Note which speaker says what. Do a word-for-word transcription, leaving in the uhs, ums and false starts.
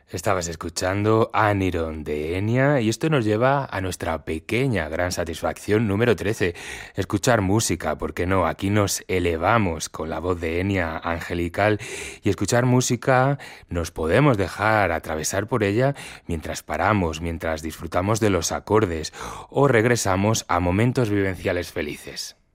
Speaker 1: Estabas escuchando Aniron de Enya y esto nos lleva a nuestra pequeña gran satisfacción número trece, escuchar música, ¿por qué no? Aquí nos elevamos con la voz de Enya angelical y escuchar música nos podemos dejar atravesar por ella mientras paramos, mientras disfrutamos de los acordes o regresamos a momentos vivenciales felices.